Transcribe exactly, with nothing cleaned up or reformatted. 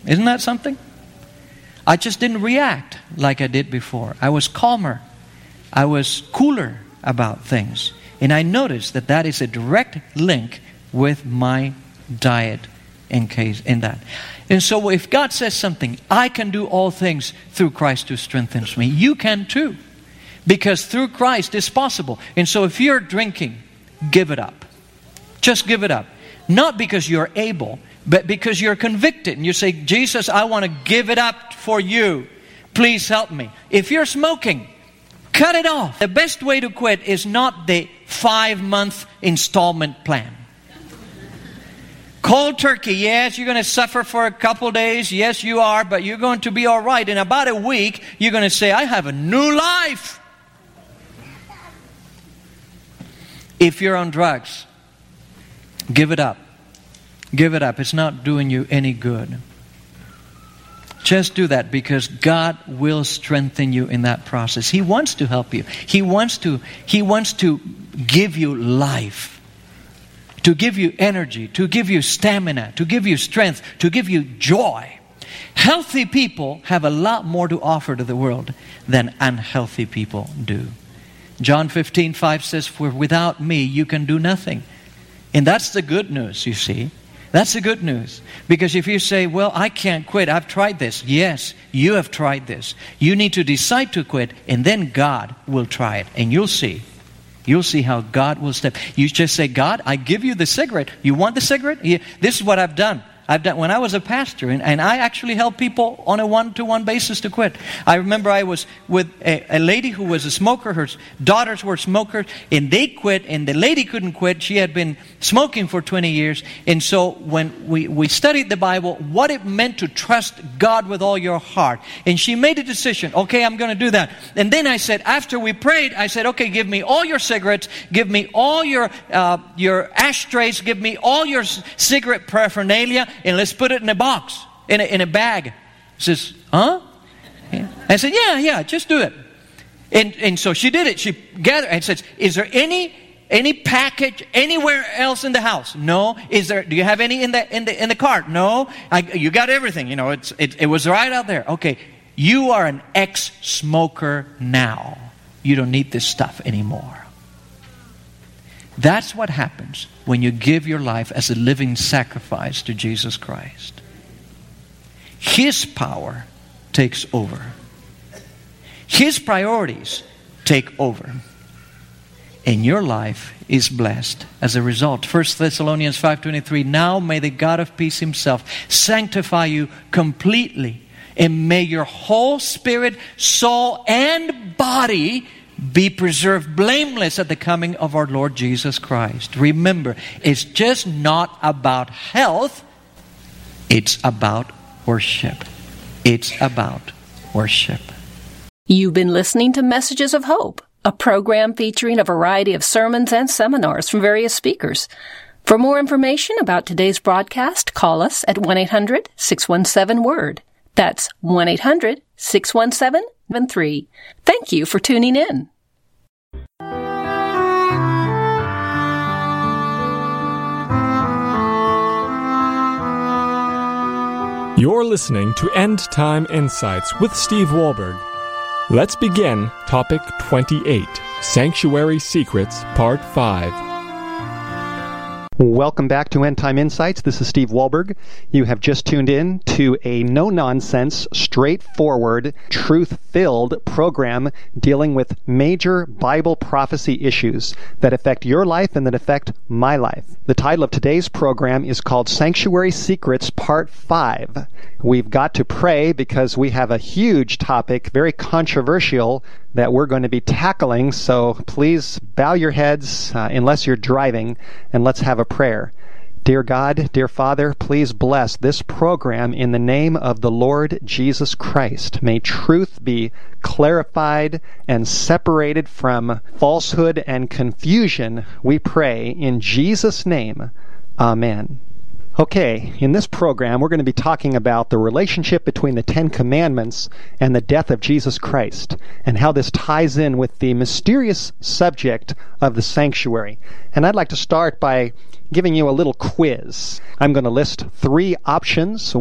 Isn't that something? I just didn't react like I did before. I was calmer. I was cooler about things. And I noticed that that is a direct link with my diet in case in that. And so if God says something, I can do all things through Christ who strengthens me. You can too. Because through Christ it's possible. And so if you're drinking, give it up. Just give it up. Not because you're able, but because you're convicted. And you say, Jesus, I want to give it up for you. Please help me. If you're smoking, cut it off. The best way to quit is not the five-month installment plan. Cold turkey, yes, you're going to suffer for a couple days. Yes, you are, but you're going to be all right. In about a week, you're going to say, I have a new life. If you're on drugs, give it up. Give it up. It's not doing you any good. Just do that because God will strengthen you in that process. He wants to help you. He wants to, He wants to give you life. To give you energy, to give you stamina, to give you strength, to give you joy. Healthy people have a lot more to offer to the world than unhealthy people do. John fifteen five says, for without me you can do nothing. And that's the good news, you see. That's the good news. Because if you say, well, I can't quit, I've tried this. Yes, you have tried this. You need to decide to quit, and then God will try it. And you'll see. You'll see how God will step. You just say, God, I give you the cigarette. You want the cigarette? Yeah, this is what I've done. I've done when I was a pastor, and, and I actually helped people on a one-to-one basis to quit. I remember I was with a, a lady who was a smoker. Her daughters were smokers, and they quit, and the lady couldn't quit. She had been smoking for twenty years. And so when we, we studied the Bible, what it meant to trust God with all your heart. And she made a decision, okay, I'm going to do that. And then I said, after we prayed, I said, okay, give me all your cigarettes, give me all your uh, your ashtrays, give me all your c- cigarette paraphernalia, and let's put it in a box, in a, in a bag. She says, huh? Yeah. I said, yeah, yeah, just do it. And and so she did it. She gathered and says, is there any any package anywhere else in the house? No. Is there? Do you have any in the in the in the cart? No. I, you got everything. You know, it's it, it was right out there. Okay, you are an ex-smoker now. You don't need this stuff anymore. That's what happens when you give your life as a living sacrifice to Jesus Christ. His power takes over. His priorities take over. And your life is blessed as a result. First Thessalonians five twenty-three, now may the God of peace himself sanctify you completely, and may your whole spirit, soul, and body be preserved blameless at the coming of our Lord Jesus Christ. Remember, it's just not about health. It's about worship. It's about worship. You've been listening to Messages of Hope, a program featuring a variety of sermons and seminars from various speakers. For more information about today's broadcast, call us at one eight hundred six one seven word. That's one eight hundred six one seven seven three. Thank you for tuning in. You're listening to End Time Insights with Steve Wohlberg. Let's begin topic twenty-eight, Sanctuary Secrets, Part five. Welcome back to End Time Insights. This is Steve Wohlberg. You have just tuned in to a no-nonsense, straightforward, truth-filled program dealing with major Bible prophecy issues that affect your life and that affect my life. The title of today's program is called Sanctuary Secrets Part five. We've got to pray because we have a huge topic, very controversial, that we're going to be tackling, so please bow your heads uh, unless you're driving, and let's have a prayer. Dear God, dear Father, please bless this program in the name of the Lord Jesus Christ. May truth be clarified and separated from falsehood and confusion, we pray in Jesus' name. Amen. Okay, in this program, we're going to be talking about the relationship between the Ten Commandments and the death of Jesus Christ, and how this ties in with the mysterious subject of the sanctuary. And I'd like to start by giving you a little quiz. I'm going to list three options.